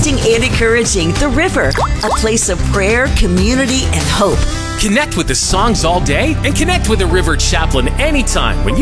uplifting and encouraging. The River, a place of prayer, community, and hope. Connect with the songs all day and connect with the River Chaplain anytime when you